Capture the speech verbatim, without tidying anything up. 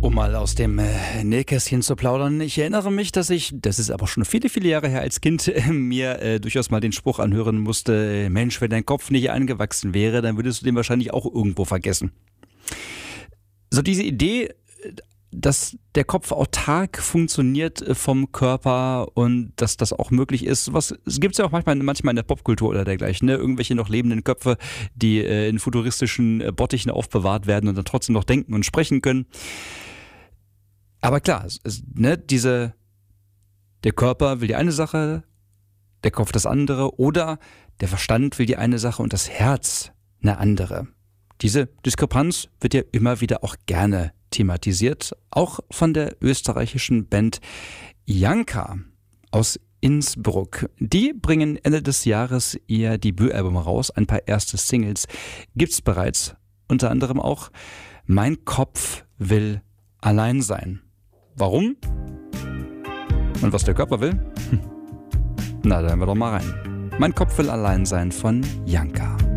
Um mal aus dem äh, Nähkästchen zu plaudern. Ich erinnere mich, dass ich, das ist aber schon viele, viele Jahre her als Kind, äh, mir äh, durchaus mal den Spruch anhören musste, Mensch, wenn dein Kopf nicht angewachsen wäre, dann würdest du den wahrscheinlich auch irgendwo vergessen. So diese Idee, dass der Kopf autark funktioniert vom Körper und dass das auch möglich ist. Was es gibt ja auch manchmal, manchmal in der Popkultur oder dergleichen, ne? Irgendwelche noch lebenden Köpfe, die äh, in futuristischen äh, Bottichen aufbewahrt werden und dann trotzdem noch denken und sprechen können. Aber klar, es, es, ne, diese, der Körper will die eine Sache, der Kopf das andere oder der Verstand will die eine Sache und das Herz eine andere. Diese Diskrepanz wird ja immer wieder auch gerne thematisiert, auch von der österreichischen Band Janka aus Innsbruck. Die bringen Ende des Jahres ihr Debütalbum raus, ein paar erste Singles gibt's bereits, unter anderem auch Mein Kopf will allein sein. Warum? Und was der Körper will? Hm. Na, da hören wir doch mal rein. Mein Kopf will allein sein von Janka.